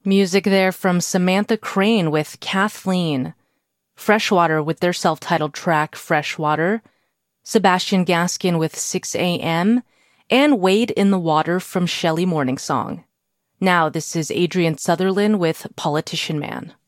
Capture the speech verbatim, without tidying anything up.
Music there from Samantha Crane with Kathleen, Freshwater with their self-titled track Freshwater, Sebastian Gaskin with six a.m., and Wade in the Water from Shelley Morningsong. Now this is Adrian Sutherland with Politician Man.